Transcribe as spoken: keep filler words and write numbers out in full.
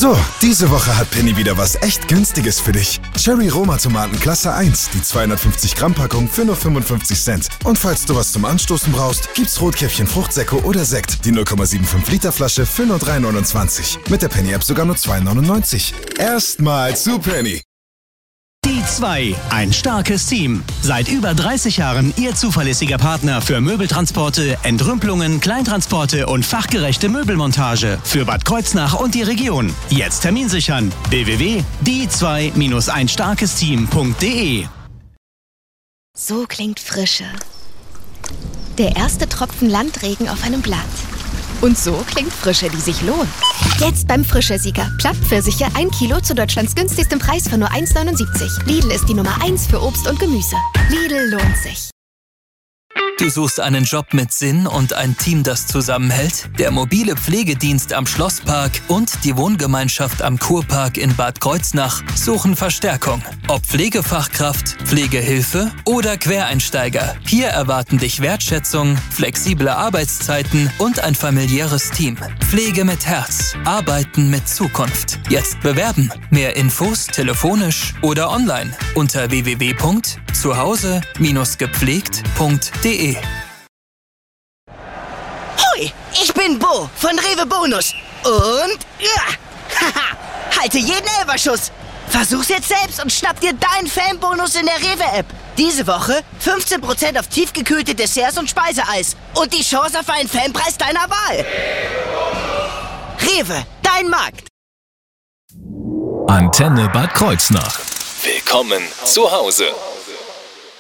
So, diese Woche hat Penny wieder was echt Günstiges für dich. Cherry Roma Tomaten Klasse eins, die zweihundertfünfzig Gramm Packung für nur fünfundfünfzig Cent. Und falls du was zum Anstoßen brauchst, gibt's Rotkäppchen Fruchtsäcke oder Sekt, die null Komma fünfundsiebzig Liter Flasche für nur drei neunundzwanzig. Mit der Penny App sogar nur zwei neunundneunzig. Erstmal zu Penny. Die zwei, ein starkes Team. Seit über dreißig Jahren Ihr zuverlässiger Partner für Möbeltransporte, Entrümpelungen, Kleintransporte und fachgerechte Möbelmontage für Bad Kreuznach und die Region. Jetzt Termin sichern. w w w punkt die zwei Bindestrich ein starkes Team punkt de. So klingt Frische. Der erste Tropfen Landregen auf einem Blatt. Und so klingt Frische, die sich lohnt. Jetzt beim Frische-Sieger. Plattpfirsiche ein Kilo zu Deutschlands günstigstem Preis von nur eins neunundsiebzig. Lidl ist die Nummer eins für Obst und Gemüse. Lidl lohnt sich. Du suchst einen Job mit Sinn und ein Team, das zusammenhält? Der mobile Pflegedienst am Schlosspark und die Wohngemeinschaft am Kurpark in Bad Kreuznach suchen Verstärkung. Ob Pflegefachkraft, Pflegehilfe oder Quereinsteiger. Hier erwarten dich Wertschätzung, flexible Arbeitszeiten und ein familiäres Team. Pflege mit Herz. Arbeiten mit Zukunft. Jetzt bewerben. Mehr Infos telefonisch oder online unter w w w punkt zuhause Bindestrich gepflegt punkt de. Hoi, ich bin Bo von Rewe Bonus. Und ja, haha, halte jeden Elferschuss. Versuch's jetzt selbst und schnapp dir deinen Fanbonus in der Rewe-App. Diese Woche fünfzehn Prozent auf tiefgekühlte Desserts und Speiseeis. Und die Chance auf einen Fanpreis deiner Wahl. Rewe, dein Markt. Antenne Bad Kreuznach. Willkommen zu Hause.